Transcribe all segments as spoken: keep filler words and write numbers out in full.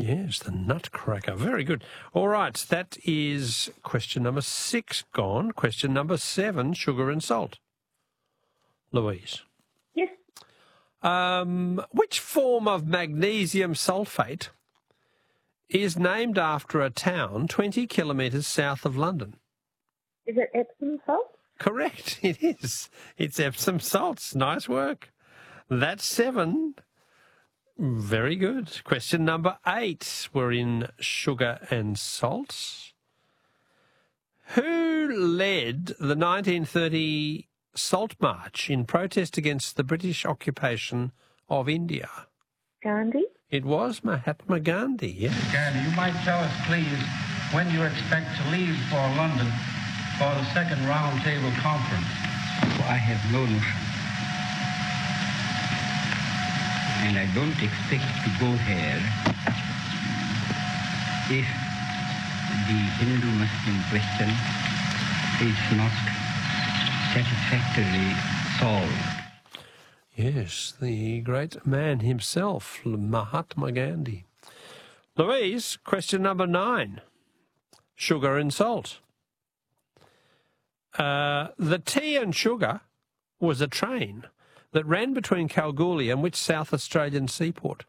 Yes, the Nutcracker. Very good. All right, that is question number six gone. Question number seven, sugar and salt. Louise. Yes. Um, which form of magnesium sulfate is named after a town twenty kilometres south of London? Is it Epsom salt? Correct, it is. It's Epsom salts. Nice work. That's seven. Very good. Question number eight. We're in sugar and salt. Who led the nineteen thirty Salt March in protest against the British occupation of India? Gandhi? It was Mahatma Gandhi, yeah. Gandhi, you might tell us, please, when you expect to leave for London for the second roundtable conference. I have no notion. And I don't expect to go there if the Hindu-Muslim question is not satisfactorily solved. Yes, the great man himself, Mahatma Gandhi. Louise, question number nine. Sugar and salt. Uh, the Tea and Sugar was a train that ran between Kalgoorlie and which South Australian seaport?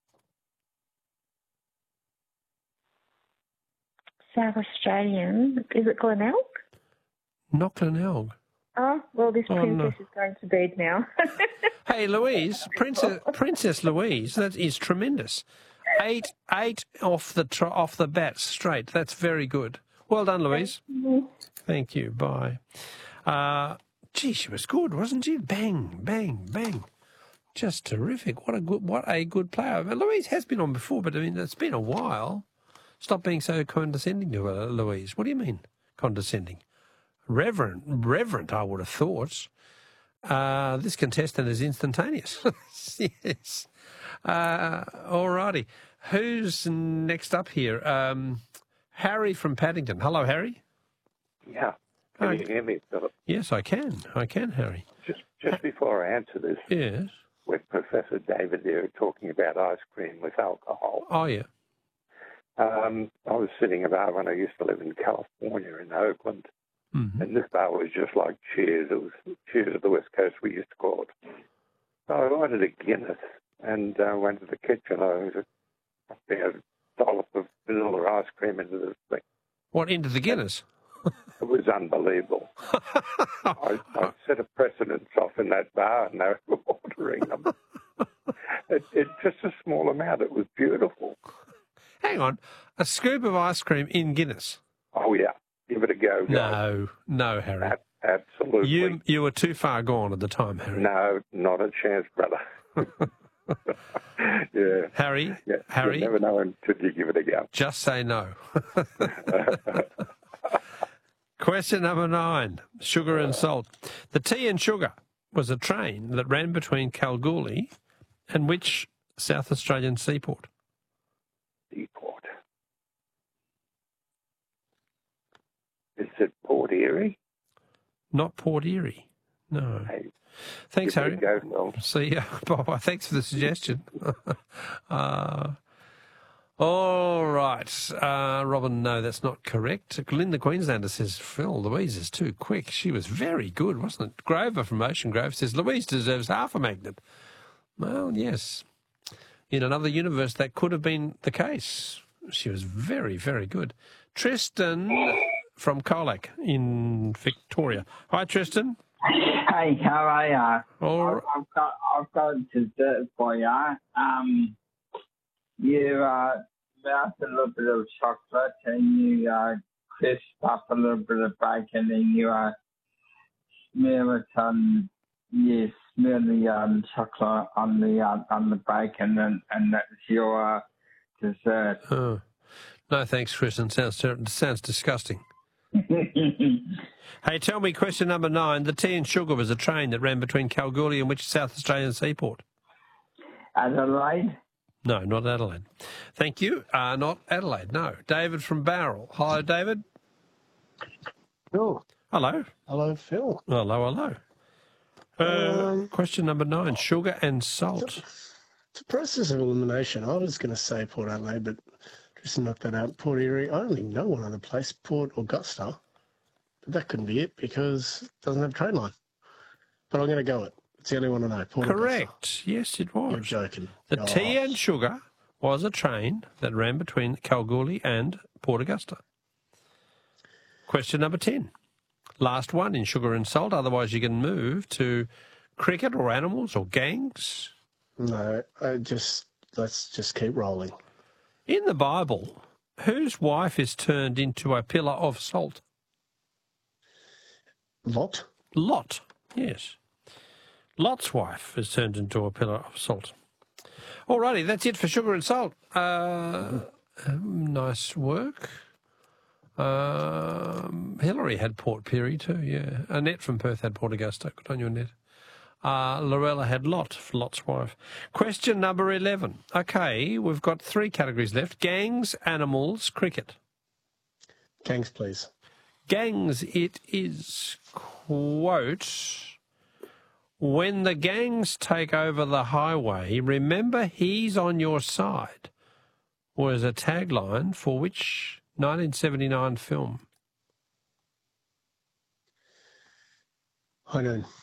South Australian. Is it Glenelg? Not Glenelg. Oh, well, this Oh, princess no. is going to bed now. Hey, Louise, Princess, Princess Louise, that is tremendous. Eight, eight off the tr- off the bat straight. That's very good. Well done, Louise. Thank you. Bye. Uh, gee, she was good, wasn't she? Bang, bang, bang. Just terrific. What a good, what a good player. Louise has been on before, but I mean, it's been a while. Stop being so condescending to her, Louise. What do you mean, condescending? Reverent, reverent, I would have thought. Uh, this contestant is instantaneous. Yes. Uh, all righty. Who's next up here? Um, Harry from Paddington. Hello, Harry. Yeah. Can Hi. you hear me, Philip? Yes, I can. I can, Harry. Just just before I answer this, Yes. with Professor David there talking about ice cream with alcohol. Oh, yeah. Um, I was sitting at a bar when I used to live in California in Oakland, Mm-hmm. and this bar was just like Cheers. It was Cheers of the West Coast, we used to call it. So I ordered a Guinness and uh, went to the kitchen. I was a, a dollop of vanilla ice cream into this thing. What, into the Guinness? It was unbelievable. I, I set a precedence off in that bar, and they were ordering them. It, it just a small amount. It was beautiful. Hang on. A scoop of ice cream in Guinness? Oh, yeah. Give it a go, guys. No. No, Harry. A- absolutely. You you were too far gone at the time, Harry. No, not a chance, brother. Yeah. Harry, Yeah, Harry, you never know until you give it a go. just say no. Question number nine, sugar and salt. The Tea and Sugar was a train that ran between Kalgoorlie and which South Australian seaport? Seaport. Is it Port Erie? Not Port Erie. No. Hey, Thanks, give Harry. it a go, Phil. See ya. Bye-bye. Thanks for the suggestion. uh, all right. Uh, Robin, no, that's not correct. Linda Queenslander says, Phil, Louise is too quick. She was very good, wasn't it? Grover from Ocean Grove says, Louise deserves half a magnet. Well, yes. In another universe, that could have been the case. She was very, very good. Tristan from Colac in Victoria. Hi, Tristan. Hey, how are ya? All I've, I've got I've got a dessert for ya. Um, you uh, melt a little bit of chocolate and you uh, crisp up a little bit of bacon and you uh, smear it on you smear the um, chocolate on the uh, on the bacon and, and that's your uh, dessert. Oh. No, thanks, Tristan. Sounds ter- sounds disgusting. Hey, tell me, question number nine. The Tea and Sugar was a train that ran between Kalgoorlie and which South Australian seaport? Adelaide? No, not Adelaide. Thank you. Uh, not Adelaide, no. David from Bowral. Hello, David. Phil. Hello. Hello, Phil. Hello, hello. Uh, Um, question number nine. Sugar and salt. It's a process of elimination. I was going to say Port Adelaide, but just knocked that out. Port Erie. I only know one other place, Port Augusta. But that couldn't be it because it doesn't have a train line. But I'm going to go it. It's the only one I know. Port Correct. Augusta. Yes, it was. You're joking. The Oh. Tea and Sugar was a train that ran between Kalgoorlie and Port Augusta. Question number ten. Last one in Sugar and Salt. Otherwise, you can move to cricket or animals or gangs. No, I just let's just keep rolling. In the Bible, whose wife is turned into a pillar of salt? Lot? Lot, yes. Lot's wife is turned into a pillar of salt. Alrighty, that's it for Sugar and Salt. Uh, um, nice work. Um, Hillary had Port Pirie too, yeah. Annette from Perth had Port Augusta. Good on you, Annette. Uh, Lorella had Lot, Lot's wife. Question number eleven. Okay, we've got three categories left. Gangs, animals, cricket. Gangs, please. Gangs, it is, quote, when the gangs take over the highway, remember he's on your side, was a tagline for which nineteen seventy-nine film? High Noon.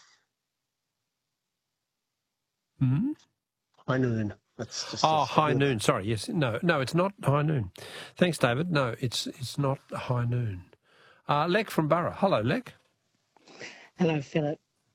Hmm? High Noon. That's just Oh, that's High good. Noon. Sorry, yes. No, no, it's not High Noon. Thanks, David. No, it's it's not High Noon. Uh, Lek from Burra. Hello, Lek. Hello, Philip.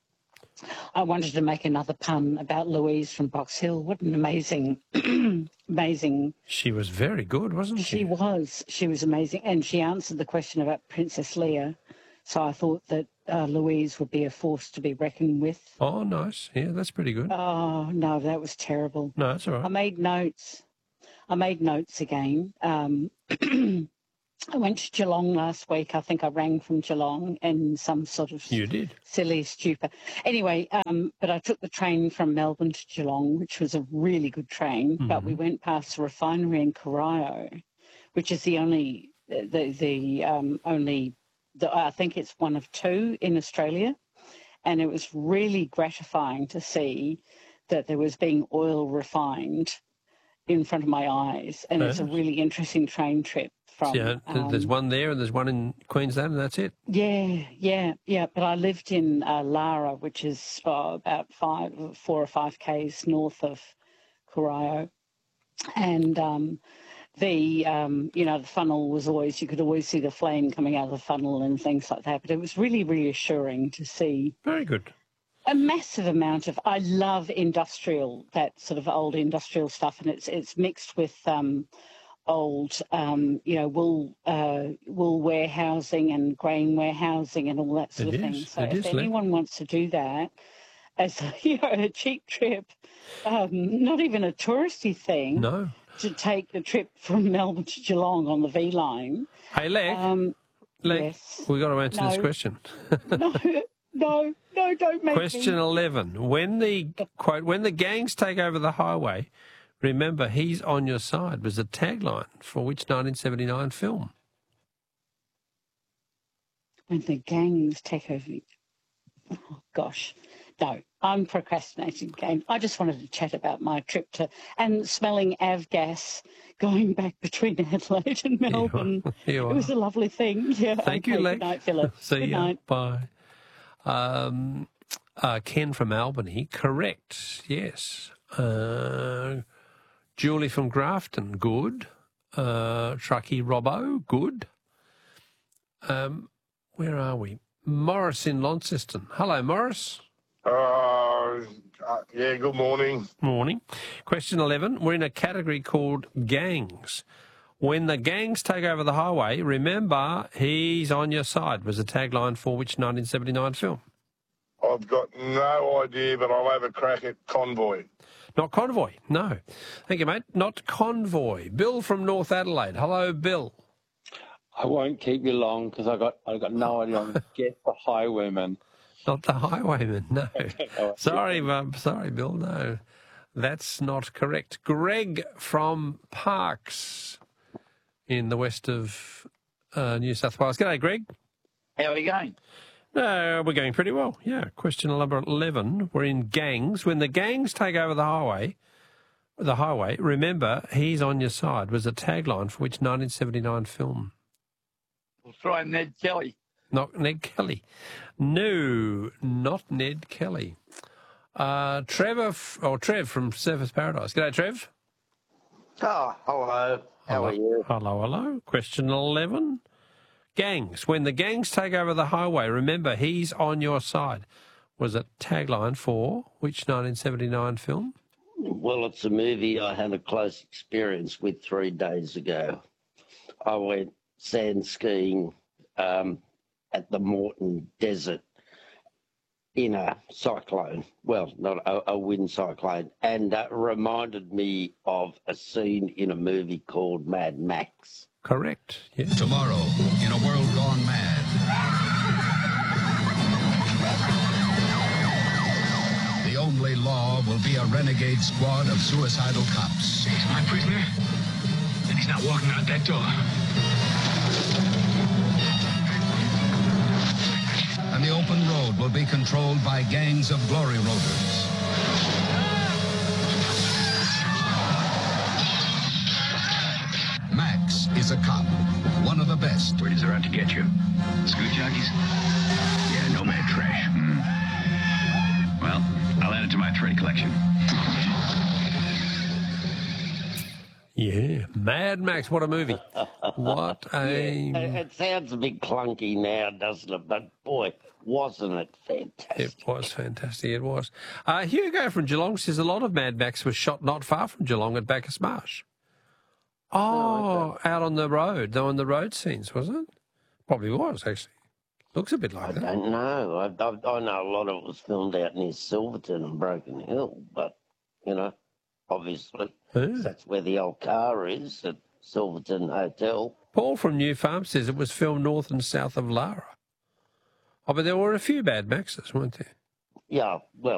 I wanted to make another pun about Louise from Box Hill. What an amazing, amazing... She was very good, wasn't she? She was. She was amazing. And she answered the question about Princess Leia. So I thought that uh, Louise would be a force to be reckoned with. Oh, nice. Yeah, that's pretty good. Oh, no, that was terrible. No, that's all right. I made notes. I made notes again. Um, I went to Geelong last week. I think I rang from Geelong in some sort of You did. silly stupor. Anyway, um, but I took the train from Melbourne to Geelong, which was a really good train. Mm-hmm. But we went past the refinery in Corio, which is the only, the the um, only, the, I think it's one of two in Australia, and it was really gratifying to see that there was being oil refined in front of my eyes, and it's a really interesting train trip. From, Yeah, th- there's um, one there and there's one in Queensland, and that's it. Yeah, yeah, yeah. But I lived in uh, Lara, which is uh, about five, four or five k's north of Corio, and um, the um, you know the funnel was always, you could always see the flame coming out of the funnel and things like that. But it was really reassuring to see. Very good. A massive amount of, I love industrial, that sort of old industrial stuff, and it's it's mixed with um, old, um, you know, wool uh, wool warehousing and grain warehousing and all that sort It of thing. is, So it if is, Lee. anyone wants to do that as a, you know, a cheap trip, um, not even a touristy thing, No. to take the trip from Melbourne to Geelong on the V line. Hey, Leg, Um, Leg, yes. we've got to answer this No. question. no, no, no, don't make Question me. eleven. When the, quote, when the gangs take over the highway, remember he's on your side, was the tagline for which nineteen seventy-nine film? When the gangs take over. Oh, gosh. No, I'm procrastinating again. I just wanted to chat about my trip to, and smelling avgas going back between Adelaide and Melbourne. You It was are. a lovely thing. Yeah. Thank you, okay, Leg. Good night, Philip. See Good you. night. Bye. Um, uh, Ken from Albany, correct, yes. Uh, Julie from Grafton, good. Uh, Truckee Robbo, good. Um, where are we? Morris in Launceston. Hello, Morris. Uh, uh, yeah, good morning. Morning. Question eleven. We're in a category called gangs. When the gangs take over the highway, remember he's on your side, was the tagline for which nineteen seventy-nine film? I've got no idea, but I'll have a crack at Convoy. Not Convoy, no. Thank you, mate. Not Convoy. Bill from North Adelaide. Hello, Bill. I won't keep you long because I got I got no idea. I'm Get the Highwayman. Not the Highwayman, no. Oh, Sorry, um, sorry, Bill, no. That's not correct. Greg from Parks in the west of uh, New South Wales. G'day, Greg. How are you going? No, we're going pretty well. Yeah. Question number eleven. We're in gangs. When the gangs take over the highway, The Highway. Remember, he's on your side was a tagline for which nineteen seventy-nine film? We'll try Ned Kelly. Not Ned Kelly. No, not Ned Kelly. Uh, Trevor, f- or Trev from Surfers Paradise. G'day, Trev. Oh, hello. How hello. are you? Hello, hello. Question eleven. Gangs. When the gangs take over the highway, remember, he's on your side. Was a tagline for which nineteen seventy-nine film? Well, it's a movie I had a close experience with three days ago. I went sand skiing um, at the Moreton Desert in a cyclone. Well, not a, a wind cyclone. And uh, reminded me of a scene in a movie called Mad Max. Correct. Yeah. Tomorrow, in a world gone mad. The only law will be a renegade squad of suicidal cops. He's my prisoner, and he's not walking out that door. And the open road will be controlled by gangs of glory roaders. Max is a cop, one of the best. Where does it out to get you? Scoot jockeys? Yeah, nomad trash. Mm. Well, I'll add it to my trade collection. Yeah, Mad Max, what a movie. What a... Yeah, it, it sounds a bit clunky now, doesn't it? But, boy, wasn't it fantastic? It was fantastic, it was. Uh, Hugo from Geelong says a lot of Mad Max was shot not far from Geelong at Bacchus Marsh. Oh, out on the road. They were on the road scenes, was it? Probably was, actually. Looks a bit like I that. don't know. I, I, I know a lot of it was filmed out near Silverton and Broken Hill, but, you know, obviously Yeah. that's where the old car is at Silverton Hotel. Paul from New Farm says it was filmed north and south of Lara. Oh, but there were a few Mad Maxes, weren't there? Yeah, well,